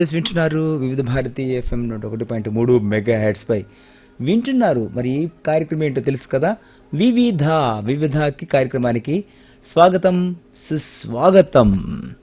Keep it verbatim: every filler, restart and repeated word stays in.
Yes వింటున్నారు వివిధ Bharati FM నూట ఒకటి పాయింట్ మూడు మెగా హెడ్స్ పై వింటున్నారు. మరి ఈ కార్యక్రమం ఏంటో తెలుసు కదా, వివిధ వివిధకి కార్యక్రమానికి స్వాగతం సుస్వాగతం.